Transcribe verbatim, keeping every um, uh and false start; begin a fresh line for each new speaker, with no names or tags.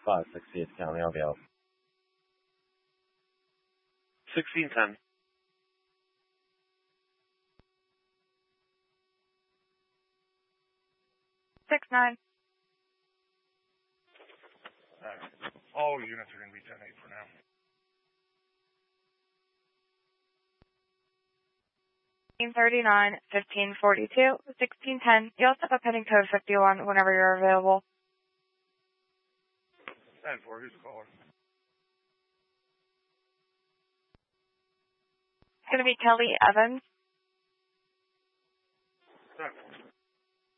five, sixty-eighth County. I'll be out.
sixteen ten.
six nine.
Alright. All units are going to be ten eight for now.
fifteen thirty-nine, fifteen forty-two, sixteen ten. You also have a pending code fifty-one whenever you're available.
ten four, who's the caller?
It's going to be Kelly Evans.